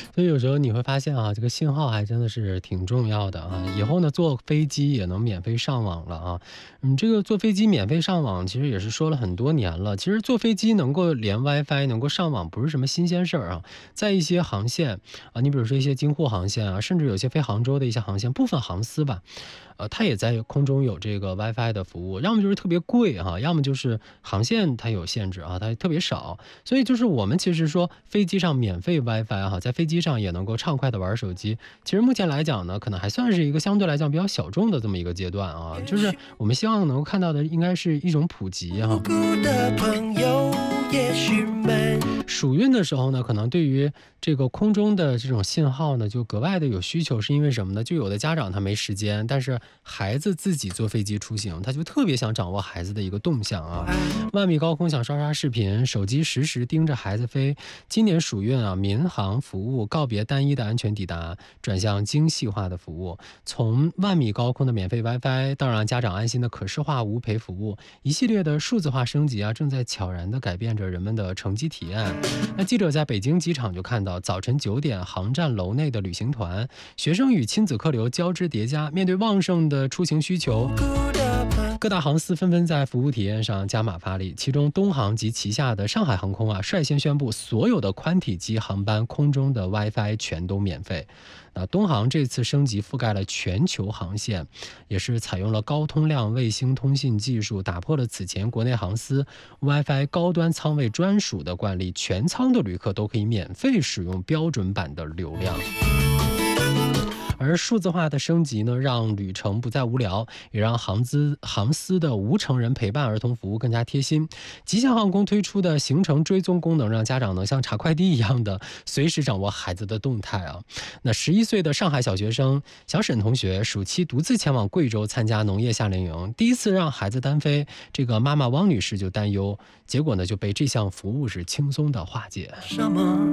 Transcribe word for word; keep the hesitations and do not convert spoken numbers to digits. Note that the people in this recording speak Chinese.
所以有时候你会发现啊，这个信号还真的是挺重要的啊。以后呢，坐飞机也能免费上网了啊。嗯，这个坐飞机免费上网，其实也是说了很多年了。其实坐飞机能够连 WiFi 能够上网，不是什么新鲜事儿啊。在一些航线啊，你比如说一些京沪航线啊，甚至有些飞杭州的一些航线，部分航司吧，呃，它也在空中有这个 WiFi 的服务，要么就是特别贵哈、要么就是航线它有限制啊，它特别少。所以就是我们其实说飞机上免费 WiFi 哈，在飞机上也能够畅快的玩手机。其实目前来讲呢，可能还算是一个相对来讲比较小众的这么一个阶段啊，就是我们希望能够看到的应该是一种普及哈。 的朋友也许们暑运的时候呢，可能对于这个空中的这种信号呢，就格外的有需求，是因为什么呢？就有的家长他没时间，但是孩子自己坐飞机出行，他就特别想掌握孩子的一个动向啊。万米高空想刷刷视频，手机实时盯着孩子飞。今年暑运啊，民航服务告别单一的安全抵达，转向精细化的服务。从万米高空的免费 WiFi 到让家长安心的可视化无陪服务，一系列的数字化升级啊，正在悄然地改变着人们的乘机体验。那记者在北京机场就看到，早晨九点航站楼内的旅行团，学生与亲子客流交织叠加，面对旺盛的出行需求，各大航司纷纷在服务体验上加码发力，其中东航及旗下的上海航空啊，率先宣布所有的宽体机航班空中的 WiFi 全都免费。那东航这次升级覆盖了全球航线，也是采用了高通量卫星通信技术，打破了此前国内航司 WiFi 高端舱位专属的惯例，全舱的旅客都可以免费使用标准版的流量。而数字化的升级呢，让旅程不再无聊，也让航司航司的无成人陪伴儿童服务更加贴心。吉祥航空推出的行程追踪功能，让家长能像查快递一样的随时掌握孩子的动态啊。那十一岁的上海小学生小沈同学，暑期独自前往贵州参加农业夏令营，第一次让孩子单飞，这个妈妈汪女士就担忧，结果呢就被这项服务是轻松的化解。 什么